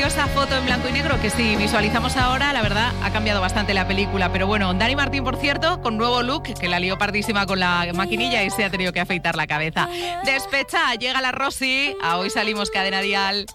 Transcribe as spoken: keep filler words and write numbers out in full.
esa foto en blanco y negro que si visualizamos ahora, la verdad, ha cambiado bastante la película. Pero bueno, Dani Martín, por cierto, con nuevo look, que la lió pardísima con la maquinilla y se ha tenido que afeitar la cabeza. Despecha, llega la Rosy. A Hoy Salimos, Cadena Dial.